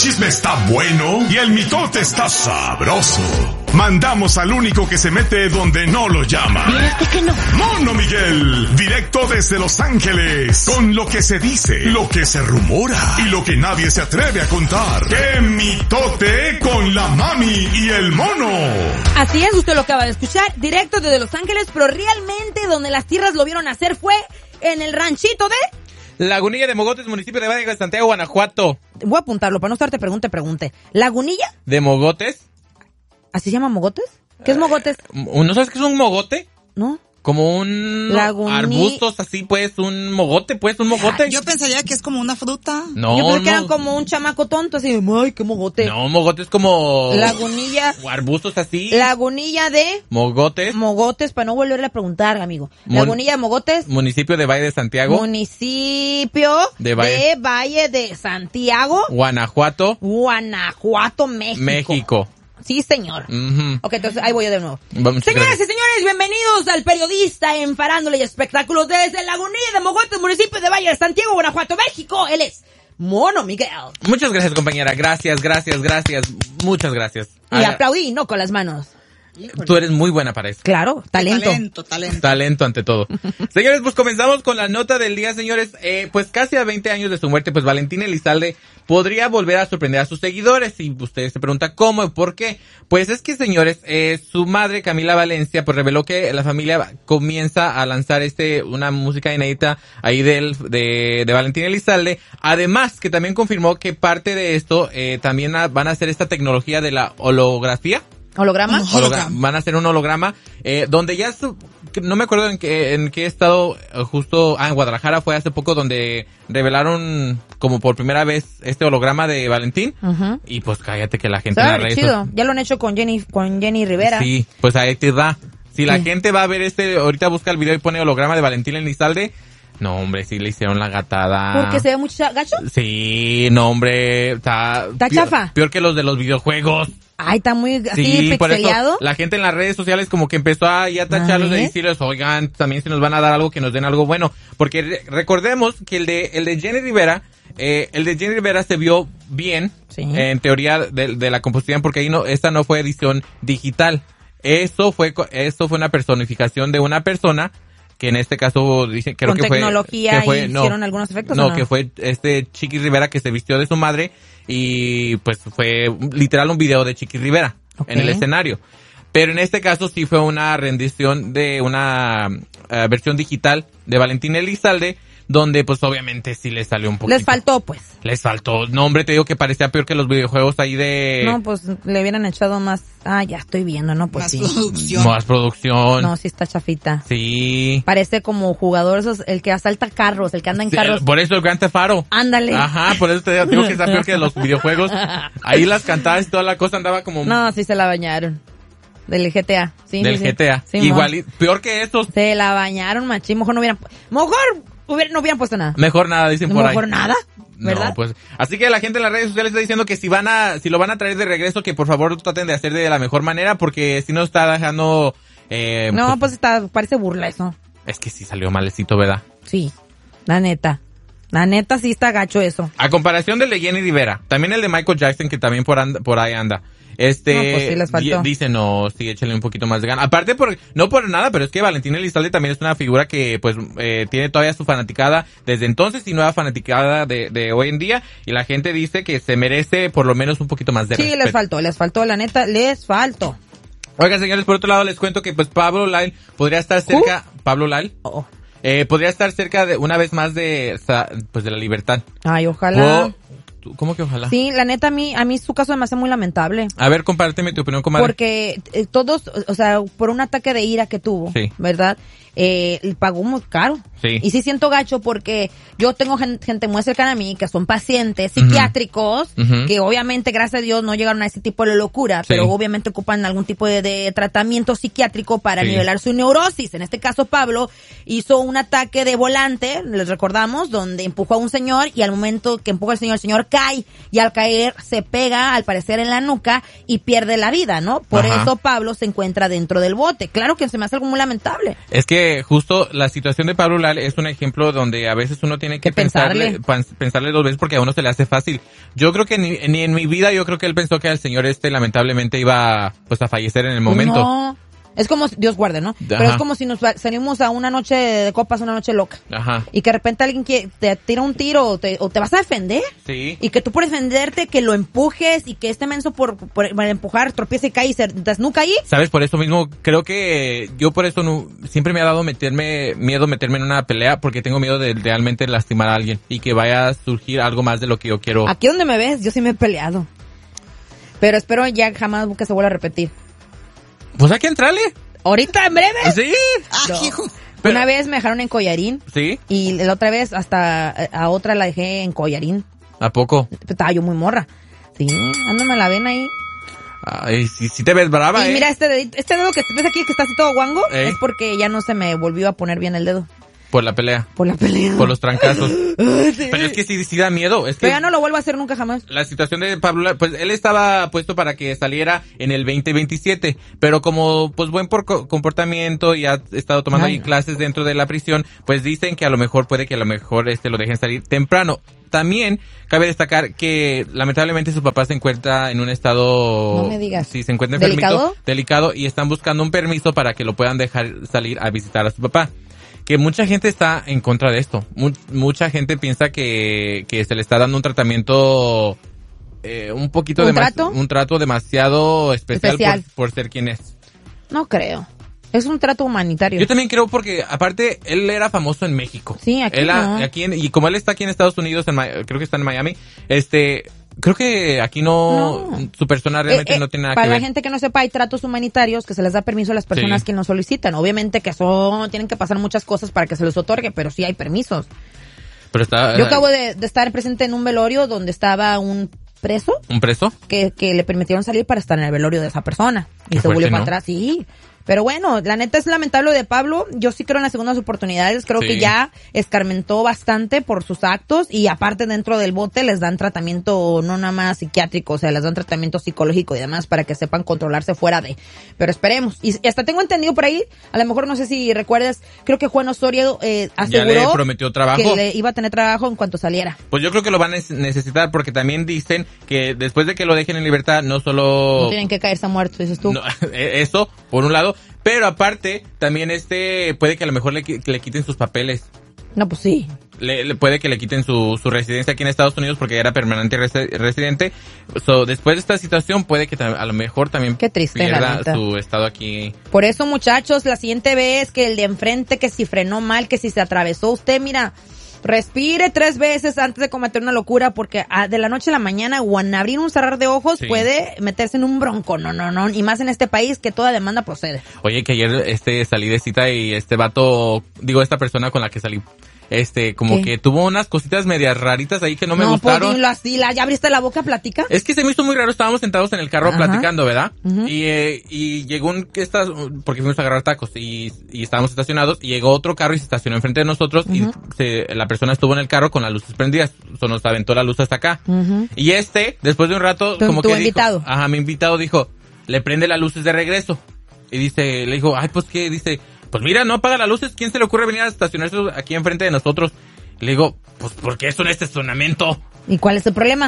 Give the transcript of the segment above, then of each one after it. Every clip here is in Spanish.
chisme está bueno y el mitote está sabroso. Mandamos al único que se mete donde no lo llama. ¿Viste que no? Mono Miguel, directo desde Los Ángeles, con lo que se dice, lo que se rumora y lo que nadie se atreve a contar. ¡Qué mitote con la mami y el mono! Así es, usted lo acaba de escuchar, directo desde Los Ángeles, pero realmente donde las tierras lo vieron hacer fue en el ranchito de... Lagunilla de Mogotes, municipio de Valle de Santiago, Guanajuato. Voy a apuntarlo para no estarte pregunte. ¿Lagunilla? ¿De Mogotes? ¿Así se llama Mogotes? ¿Qué es Mogotes? ¿No sabes qué es un mogote? ¿No? Como un arbustos así, pues, un mogote. Yo pensaría que es como una fruta. No, yo pensé que era como un chamaco tonto, así, ay, qué mogote. No, mogote es como... Lagunilla. Arbustos así. Lagunilla de... Mogotes. Mogotes, para no volverle a preguntar, amigo. Lagunilla de Mogotes. Municipio de Valle de Santiago. Municipio de Valle de Santiago. Guanajuato, México. Sí, señor. Uh-huh. Ok, entonces ahí voy yo de nuevo. Vamos, Señoras y señores, bienvenidos al periodista en farándula y espectáculos desde Lagunilla de Mogotes, municipio de Valle de Santiago, Guanajuato, México. Él es Mono Miguel. Muchas gracias, compañera. Gracias. Muchas gracias. Y aplaudí, no con las manos. Tú eres muy buena para eso. Claro, talento. Talento ante todo. Señores, pues comenzamos con la nota del día, señores. Pues casi a 20 años de su muerte, pues Valentín Elizalde podría volver a sorprender a sus seguidores. Y ustedes se preguntan cómo y por qué. Pues es que, señores, su madre, Camila Valencia, pues reveló que la familia comienza a lanzar una música inédita ahí de Valentín Elizalde. Además, que también confirmó que parte de esto, también van a hacer esta tecnología de la holografía. ¿Holograma? Van a hacer un holograma, donde ya no me acuerdo en qué estado, justo, en Guadalajara fue hace poco, donde revelaron como por primera vez este holograma de Valentín. Uh-huh. Y pues cállate que la gente en las redes chido. Ya lo han hecho con Jenny Rivera. Sí, pues ahí te da. Si la gente va a ver ahorita busca el video y pone holograma de Valentín Elizalde. No, hombre, sí le hicieron la gatada. ¿Porque se ve mucho gacho? Sí, no, hombre, está chafa. Peor que los de los videojuegos. Ay, está muy así pixeleado. La gente en las redes sociales como que empezó a tacharlos de decirles, oigan, también si nos van a dar algo, que nos den algo bueno. Porque recordemos que el de Jenny Rivera, se vio bien, sí, en teoría de la composición, porque ahí esta no fue edición digital. Esto fue una personificación de una persona, que en este caso dicen, creo que tecnología hicieron algunos efectos. No, que fue Chiqui Rivera que se vistió de su madre y pues fue literal un video de Chiqui Rivera en el escenario. Pero en este caso sí fue una rendición de una versión digital de Valentín Elizalde, donde pues obviamente sí les salió un poquito. Les faltó. No, hombre, te digo que parecía peor que los videojuegos ahí de... No, pues le hubieran echado más... ya estoy viendo, ¿no? Pues más producción. No, sí está chafita. Sí. Parece como jugador, el que asalta carros, el que anda en carros. Por eso el Grand Theft Auto. Ándale. Ajá, por eso te digo que está peor que los videojuegos. Ahí las cantadas y toda la cosa andaba como... No, sí se la bañaron. Del GTA. Sí, del GTA. Sí, igual, peor que estos. Se la bañaron, machín. Mejor no hubieran hubieran puesto nada. Mejor nada, dicen por ahí. Mejor nada, ¿verdad? No, pues, así que la gente en las redes sociales está diciendo que si lo van a traer de regreso, que por favor traten de hacer de la mejor manera, porque si no está dejando... parece burla eso. Es que sí salió malecito, ¿verdad? Sí, la neta sí está gacho eso. A comparación del de Jenny Rivera, también el de Michael Jackson, que también por ahí anda. Pues sí les faltó. Dice, no, sí, échale un poquito más de gana. Aparte, no por nada, pero es que Valentín Elizalde también es una figura que, pues, tiene todavía su fanaticada desde entonces y nueva fanaticada de hoy en día. Y la gente dice que se merece por lo menos un poquito más de respeto. Sí, les faltó, la neta, les faltó. Oigan, señores, por otro lado les cuento que, pues, Pablo Lyle podría estar cerca... ¿Pablo Lyle? Podría estar cerca de una vez más de la libertad. Ay, ojalá. ¿Cómo que ojalá? Sí, la neta, a mí su caso me hace muy lamentable. A ver, compárteme tu opinión, comadre. Porque todos, o sea, por un ataque de ira que tuvo, sí, ¿verdad? Pagó muy caro. Sí. Y sí siento gacho porque yo tengo gente muy cercana a mí que son pacientes psiquiátricos, que obviamente, gracias a Dios, no llegaron a ese tipo de locura, pero obviamente ocupan algún tipo de tratamiento psiquiátrico para nivelar su neurosis. En este caso, Pablo hizo un ataque de volante, les recordamos, donde empujó a un señor y al momento que empujó al señor, el señor cae y al caer se pega al parecer en la nuca y pierde la vida, ¿no? Por eso Pablo se encuentra dentro del bote. Claro que se me hace algo muy lamentable. Es que justo la situación de Pablo Lal es un ejemplo donde a veces uno tiene que pensarle dos veces porque a uno se le hace fácil. Yo creo que ni en mi vida yo creo que él pensó que el señor lamentablemente iba pues a fallecer en el momento. No. Es como, Dios guarde, ¿no? Ajá. Pero es como si nos salimos a una noche de copas, una noche loca. Ajá. Y que de repente alguien te tira un tiro o te vas a defender. Sí. Y que tú por defenderte, que lo empujes y que este menso por empujar tropieza y cae y se desnuca ahí. ¿Sabes? Por eso mismo, creo que yo por eso siempre me ha dado miedo meterme en una pelea porque tengo miedo de realmente lastimar a alguien y que vaya a surgir algo más de lo que yo quiero. Aquí donde me ves, yo sí me he peleado. Pero espero ya jamás que se vuelva a repetir. Pues hay que entrarle. ¿Ahorita, en breve? Sí. No. Una vez me dejaron en Collarín. Sí. Y la otra vez hasta a otra la dejé en Collarín. ¿A poco? Estaba yo muy morra. Sí, ándame la ven ahí. Ay, sí te ves brava, y mira, este dedo que ves aquí que está así todo guango, es porque ya no se me volvió a poner bien el dedo. Por la pelea. Por la pelea. Por los trancazos. Sí. Pero es que sí da miedo. Es que pero ya no lo vuelvo a hacer nunca jamás. La situación de Pablo, pues él estaba puesto para que saliera en el 2027, pero como pues buen comportamiento y ha estado tomando ahí clases dentro de la prisión, pues dicen que puede que a lo mejor lo dejen salir temprano. También cabe destacar que lamentablemente su papá se encuentra en un estado... No me digas. Sí, se encuentra enfermito, delicado y están buscando un permiso para que lo puedan dejar salir a visitar a su papá. Que mucha gente está en contra de esto. Mucha gente piensa que se le está dando un tratamiento un poquito un trato demasiado especial. Por ser quien es. No creo. Es un trato humanitario. Yo también creo porque aparte él era famoso en México. Sí, aquí y como él está aquí en Estados Unidos, creo que está en Miami, creo que aquí su persona realmente no tiene nada que ver. Para la gente que no sepa, hay tratos humanitarios que se les da permiso a las personas que nos solicitan. Obviamente que tienen que pasar muchas cosas para que se les otorgue, pero sí hay permisos. Pero yo acabo de estar presente en un velorio donde estaba un preso. ¿Un preso? Que le permitieron salir para estar en el velorio de esa persona. Y se volvió para atrás, sí. Pero bueno, la neta es lamentable de Pablo. Yo sí creo en las segundas oportunidades. Creo que ya escarmentó bastante por sus actos y aparte dentro del bote les dan tratamiento no nada más psiquiátrico, o sea, les dan tratamiento psicológico y demás para que sepan controlarse fuera de. Pero esperemos. Y hasta tengo entendido por ahí, a lo mejor no sé si recuerdas, creo que Juan Osorio aseguró ya le prometió trabajo, que le iba a tener trabajo en cuanto saliera. Pues yo creo que lo van a necesitar porque también dicen que después de que lo dejen en libertad no solo... No tienen que caerse muertos, dices tú. No, eso, por un lado. Pero aparte, también puede que a lo mejor le quiten sus papeles. No, pues sí. Puede que le quiten su residencia aquí en Estados Unidos porque era permanente residente. Después de esta situación puede que a lo mejor también pierda su estado aquí. Por eso, muchachos, la siguiente vez que el de enfrente, que si frenó mal, que si se atravesó usted, mira... Respire 3 veces antes de cometer una locura porque de la noche a la mañana o en abrir un cerrar de ojos puede meterse en un bronco, no, y más en este país que toda demanda procede. Oye, que ayer salí de cita y esta persona con la que salí, como que tuvo unas cositas medias raritas ahí que no me gustaron. No, pues dilo así, ya abriste la boca, platica. Es que se me hizo muy raro, estábamos sentados en el carro platicando, ¿verdad? Uh-huh. Y llegó porque fuimos a agarrar tacos y estábamos estacionados y llegó otro carro y se estacionó enfrente de nosotros y la persona estuvo en el carro con las luces prendidas, nos aventó la luz hasta acá. Uh-huh. Y después de un rato, como que invitado. Dijo, mi invitado dijo, le prende las luces de regreso. Y le dijo, ay, pues qué, dice, pues mira, no apaga las luces, ¿quién se le ocurre venir a estacionarse aquí enfrente de nosotros? Y le digo, pues porque es un estacionamiento. ¿Y cuál es el problema?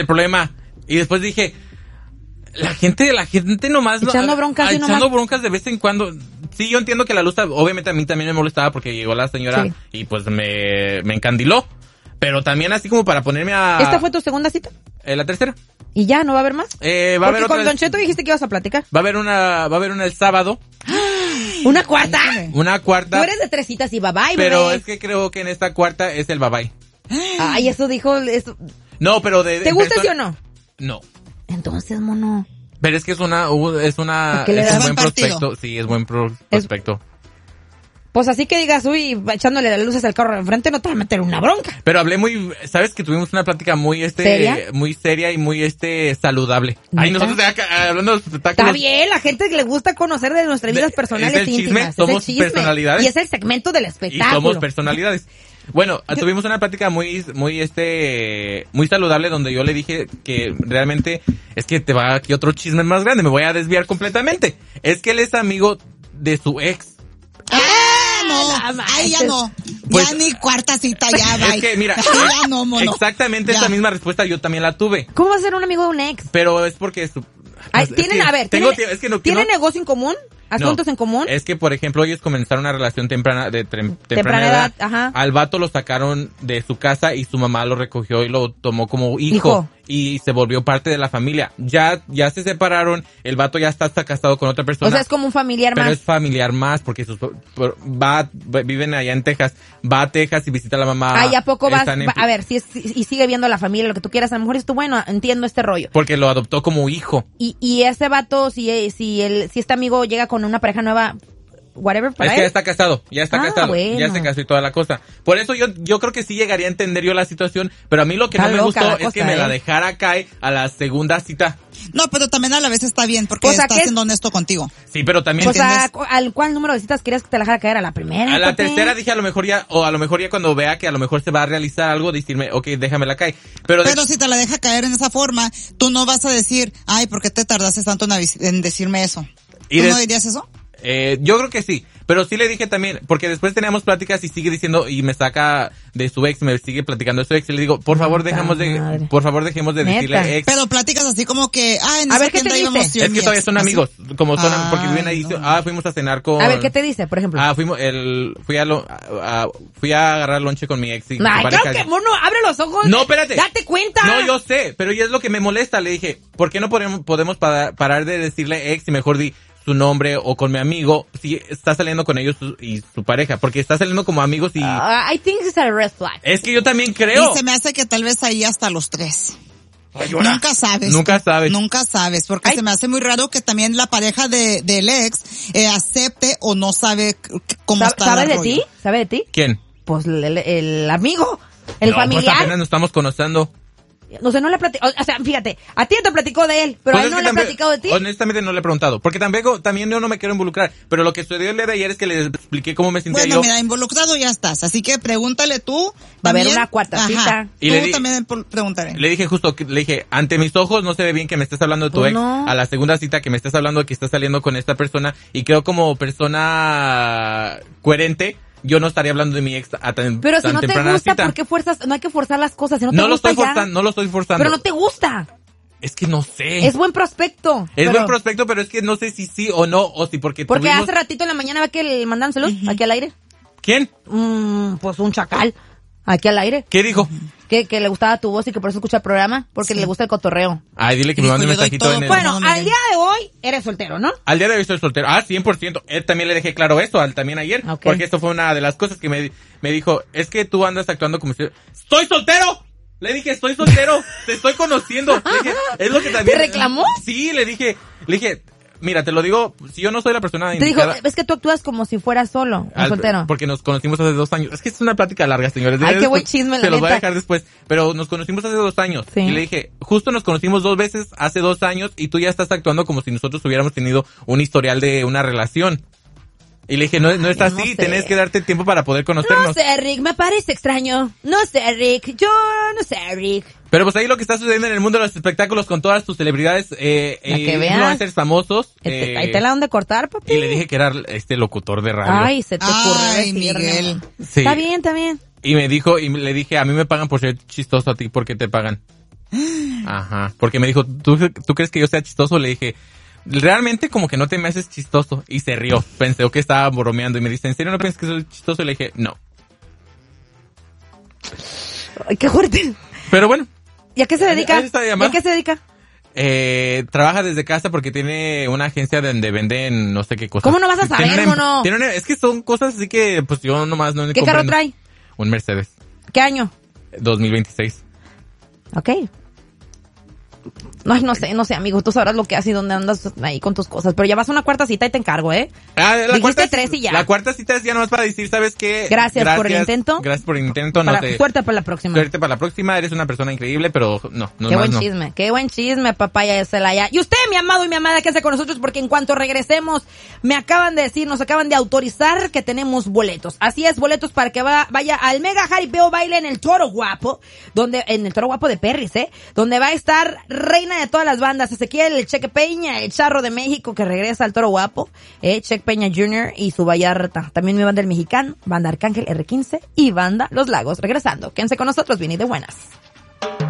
Y después dije, la gente nomás... Echando broncas de vez en cuando. Sí, yo entiendo que la luz, obviamente a mí también me molestaba porque llegó la señora y pues me encandiló. Pero también así como para ponerme a... ¿Esta fue tu segunda cita? La tercera. ¿Y ya no va a haber más? Va a haber otra. Con Don Cheto dijiste que ibas a platicar. Va a haber una el sábado. ¿Una cuarta? Una cuarta. Tú eres de 3 citas y bye bye, pero bebé. es que creo que en esta cuarta es el bye bye. Ay, eso dijo... Eso. No, pero ¿Te gusta sí o no? No. Entonces, mono. Pero es que es un buen prospecto. Sí, es buen prospecto. Pues así que digas, uy, echándole las luces al carro de enfrente, no te va a meter una bronca. Pero hablé sabes que tuvimos una plática muy ¿seria? Muy seria y muy saludable. ¿Neta? Ay, nosotros hablando de los espectáculos. Está bien, la gente que le gusta conocer de nuestras vidas personales es el íntimas. Chisme, somos personalidades. Y es el segmento del espectáculo. Y somos personalidades. Bueno, tuvimos una plática muy saludable donde yo le dije que realmente es que te va aquí otro chisme más grande, me voy a desviar completamente. Es que él es amigo de su ex. No, ahí ya no. Pues, ya ni cuarta cita, ya va. Es que, mira, ya no, mono. Exactamente esa misma respuesta yo también la tuve. ¿Cómo va a ser un amigo de un ex? Pero es porque ¿tienen negocio en común? ¿Asuntos en común? Es que, por ejemplo, ellos comenzaron una relación temprana edad. Ajá. Al vato lo sacaron de su casa y su mamá lo recogió y lo tomó como hijo. Y se volvió parte de la familia. Ya se separaron, el vato ya está casado con otra persona. O sea, es como un familiar más. Pero es familiar más porque viven allá en Texas. Va a Texas y visita a la mamá. Ay, ¿a poco vas? A ver, y sigue viendo a la familia, lo que tú quieras. A lo mejor es tú, bueno, entiendo este rollo. Porque lo adoptó como hijo. Y ese vato, si este amigo llega con una pareja nueva, whatever, para es él. que ya está casado, bueno. Ya se casó y toda la cosa. Por eso yo creo que sí llegaría a entender yo la situación, pero a mí lo que no me gustó es que me la dejara caer a la segunda cita. No, pero también a la vez está bien, porque está siendo honesto contigo. Sí, pero también... O sea, ¿al cuál número de citas querías que te la dejara caer? ¿A la primera? A la tercera dije a lo mejor ya cuando vea que a lo mejor se va a realizar algo, decirme, ok, déjamela caer. Pero si te la deja caer en esa forma, tú no vas a decir, ay, ¿por qué te tardaste tanto en decirme eso? ¿Tú no dirías eso? Yo creo que sí, pero sí le dije también, porque después teníamos pláticas y sigue diciendo, y me saca de su ex, me sigue platicando de su ex, y le digo, por favor dejemos de decirle ex. Pero pláticas así como que, en a esa ver, ¿qué te dice? Es que todavía son amigos, como son, porque viven ahí, fuimos a cenar con... A ver, ¿qué te dice, por ejemplo? Fui a agarrar lonche con mi ex y ay, claro que, mono, abre los ojos. No, espérate. Date cuenta. No, yo sé, pero ya es lo que me molesta, le dije, ¿por qué no podemos parar de decirle ex y mejor di su nombre o con mi amigo si está saliendo con ellos y su pareja, porque está saliendo como amigos y... I think it's a red flag. Es que yo también creo. Y se me hace que tal vez ahí hasta los tres. Ay, Nunca sabes, porque se me hace muy raro que también la pareja del ex acepte o no sabe cómo está ¿Sabe de rollo. ti? ¿Sabe de ti? ¿Quién? Pues el amigo, el familiar. Pues apenas nos estamos conociendo. No sé, no le platicó, o sea, fíjate, a ti te platicó de él, pero pues a él no le ha platicado de ti. Honestamente no le he preguntado, porque también yo no me quiero involucrar, pero lo que sucedió el día de ayer es que le expliqué cómo me sentía yo. Bueno, mira, involucrado ya estás, así que pregúntale tú. Va a haber una cuarta cita. Y tú también preguntaré. Le dije, ante mis ojos no se ve bien que me estés hablando de tu ex, a la segunda cita que me estés hablando de que estás saliendo con esta persona, y creo como persona coherente, yo no estaría hablando de mi ex a tan Pero si no te gusta, cita. ¿por qué fuerzas? No hay que forzar las cosas. Si no te no gusta lo estoy forzando. Pero no te gusta. Es que no sé. Es buen prospecto. Buen prospecto, pero es que no sé si sí o no, o si porque hace ratito en la mañana va que le mandan salud aquí al aire. ¿Quién? Pues un chacal. Aquí al aire. ¿Qué dijo? Que le gustaba tu voz y que por eso escucha el programa, porque le gusta el cotorreo. Ay, dile que me mande un mensajito en el... Bueno, al día de hoy eres soltero, ¿no? Al día de hoy soy soltero. 100%. Él también le dejé claro eso, también ayer. Okay. Porque esto fue una de las cosas que me dijo, es que tú andas actuando como si... ¡Estoy soltero! Le dije, estoy soltero, te estoy conociendo. Le dije, es lo que también... ¿Te reclamó? Sí, le dije, mira, te lo digo, si yo no soy la persona indicada... Te dijo, es que tú actúas como si fueras solo, soltero. Porque nos conocimos hace 2 años. Es que es una plática larga, señores. Ay, qué buen chisme, la Se los voy a dejar después. Pero nos conocimos hace 2 años. Sí. Y le dije, justo nos conocimos 2 veces hace 2 años y tú ya estás actuando como si nosotros hubiéramos tenido un historial de una relación. Y le dije, no es así, tenés que darte tiempo para poder conocernos. No sé, Rick, me parece extraño. No sé, Rick, yo no sé, Rick. Pero pues ahí lo que está sucediendo en el mundo de los espectáculos con todas tus celebridades, influencers famosos. Ahí te la donde cortar, papi. Y le dije que era locutor de radio. Ay, se te ocurre Miguel. Sí. Está bien. Y me dijo, y le dije, a mí me pagan por ser chistoso, a ti, ¿por qué te pagan? Ajá. Porque me dijo, ¿tú crees que yo sea chistoso? Le dije, realmente como que no te me haces chistoso. Y se rió. Pensé que estaba bromeando. Y me dice, ¿en serio no piensas que soy chistoso? Y le dije, no. Ay, qué fuerte. Pero bueno. ¿Y a qué se dedica? Trabaja desde casa porque tiene una agencia donde venden no sé qué cosas. ¿Cómo no vas a saber, mono? Es que son cosas así que pues yo nomás no... ¿Qué carro trae? Un Mercedes. ¿Qué año? 2026. Ok. No sé, amigo, tú sabrás lo que haces y dónde andas ahí con tus cosas, pero ya vas a una cuarta cita y te encargo, ¿eh? Dijiste 3 y ya. La cuarta cita es ya nomás para decir, ¿sabes qué? Gracias por el intento. Gracias por el intento, Suerte para la próxima. Suerte para la próxima, eres una persona increíble, pero no. Qué buen chisme, papaya de Celaya. Y usted, mi amado y mi amada, quédese con nosotros porque en cuanto regresemos, nos acaban de autorizar que tenemos boletos. Así es, boletos para que vaya al mega jaripeo baile en el Toro Guapo, en el Toro Guapo de Perris, donde va a estar reina de todas las bandas, Ezequiel, el Cheque Peña, el Charro de México que regresa al Toro Guapo, Cheque Peña Jr. y su Vallarta. También mi banda El Mexicano, banda Arcángel R15 y banda Los Lagos. Regresando, quédense con nosotros, Vini de buenas.